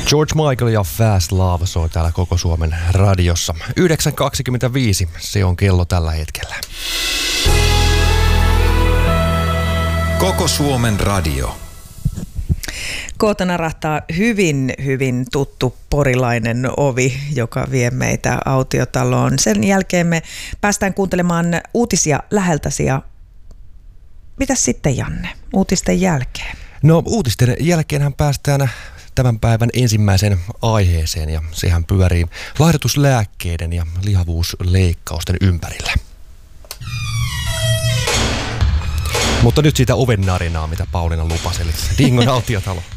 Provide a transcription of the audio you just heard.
George Michael ja Fast Love soi täällä Koko Suomen radiossa. 9.25 se on kello tällä hetkellä. Koko Suomen radio. Kootana rahtaa hyvin tuttu porilainen ovi, joka vie meitä autiotaloon. Sen jälkeen me päästään kuuntelemaan uutisia läheltäsi ja mitäs sitten, Janne, uutisten jälkeen? No uutisten jälkeenhän päästään tämän päivän ensimmäiseen aiheeseen ja sehän pyörii laihdutuslääkkeiden ja lihavuusleikkausten ympärillä. Mutta nyt siitä oven narinaa, mitä Pauliina lupasi, eli Dingon autiotalo.